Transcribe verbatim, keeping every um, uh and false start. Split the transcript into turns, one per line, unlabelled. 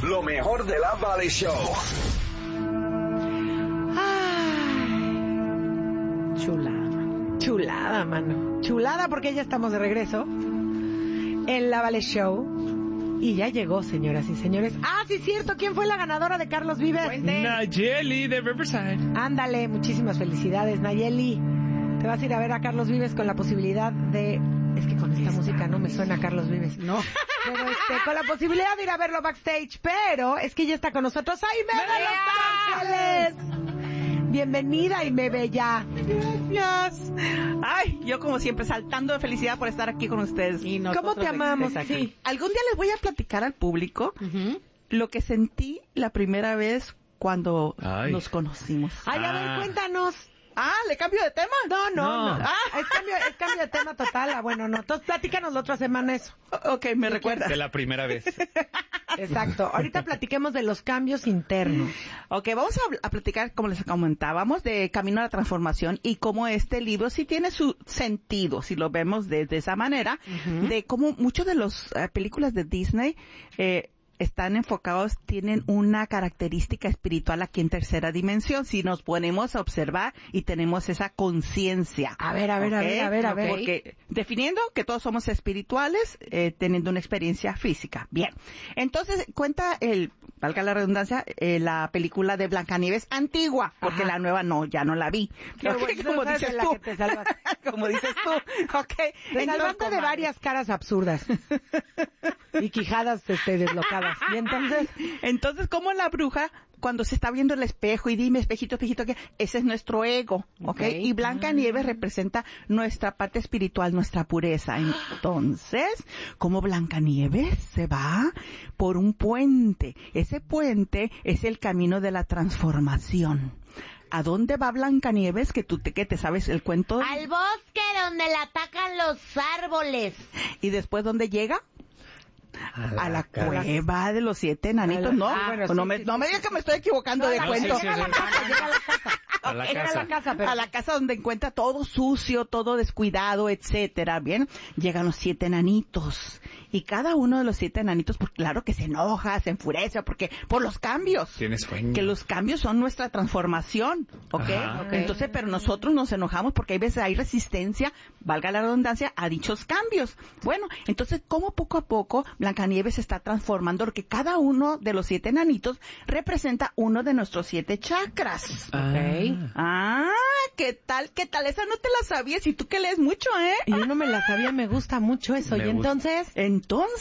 Lo mejor de la Valley Show.
Ay, chulada, chulada, mano. Chulada porque ya estamos de regreso en la Valley Show. Y ya llegó, señoras y señores. Ah, sí, cierto. ¿Quién fue la ganadora de Carlos Vives?
Nayeli de Riverside.
Ándale, muchísimas felicidades, Nayeli. Te vas a ir a ver a Carlos Vives con la posibilidad de... Es que con esta música no me suena a Carlos Vives.
No.
Pero este, con la posibilidad de ir a verlo backstage. Pero es que ya está con nosotros Aimee de Los Ángeles. Bienvenida, Aimee Bella.
Gracias. Ay, yo como siempre saltando de felicidad por estar aquí con ustedes.
Y ¿cómo te amamos?
Sí. Algún día les voy a platicar al público uh-huh. lo que sentí la primera vez cuando Ay. nos conocimos.
Ay, a ver,
Ah.
cuéntanos.
Ah, ¿le cambio de tema?
No, no,
No.
no. Ah, es cambio, es cambio de tema total. Ah, bueno, no. Entonces, platícanos la otra semana eso.
Ok, me recuerda.
De la primera vez.
Exacto. Ahorita platiquemos de los cambios internos.
Ok, vamos a, a platicar, como les comentábamos, de Camino a la Transformación y cómo este libro sí tiene su sentido, si lo vemos de, de esa manera, uh-huh. de cómo muchas de las uh, películas de Disney eh, están enfocados, tienen una característica espiritual aquí en tercera dimensión, si nos ponemos a observar y tenemos esa conciencia.
A ver, a ver,
¿okay?
a ver, a ver, a ver.
Porque definiendo que todos somos espirituales, eh, teniendo una experiencia física. Bien. Entonces, cuenta el, valga la redundancia, eh, la película de Blancanieves antigua, porque Ajá. la nueva no, ya no la vi.
Pero okay, bueno, como dices tú.
Como dices tú. Okay.
Te salvaste de varias caras absurdas. Y quijadas este, deslocadas. Y entonces,
entonces como la bruja cuando se está viendo el espejo y dime espejito, espejito, que ese es nuestro ego, ¿ok? okay. Y Blancanieves ah. representa nuestra parte espiritual, nuestra pureza. Entonces, como Blancanieves se va por un puente, ese puente es el camino de la transformación. ¿A dónde va Blancanieves? Que tú te, que te sabes el cuento.
Al bosque donde la atacan los árboles.
¿Y después dónde llega? A la, a la cueva de los siete enanitos, ¿no?
Ah, bueno,
no
sí,
me,
sí,
no
sí,
me digas
sí.
que me estoy equivocando
no,
de
la,
cuento.
Llega a la casa, llega a la casa.
A la
Llega
casa.
a la casa, pero...
a la casa donde encuentra todo sucio, todo descuidado, etcétera, ¿bien? Llegan los siete enanitos. Y cada uno de los siete enanitos, pues claro que se enoja, se enfurece, porque por los cambios.
Tiene sueño.
Que los cambios son nuestra transformación, ¿ok?
Ajá.
okay. Entonces, pero nosotros nos enojamos porque hay veces hay resistencia, valga la redundancia, a dichos cambios. Bueno, entonces, ¿cómo poco a poco Blancanieves se está transformando? Porque cada uno de los siete enanitos representa uno de nuestros siete chakras.
Okay.
Ah, ¿qué tal? ¿Qué tal? Esa no te la sabías y tú que lees mucho, ¿eh?
Yo no me la sabía, me gusta mucho eso.
Me
y
gusta.
entonces...
Entonces,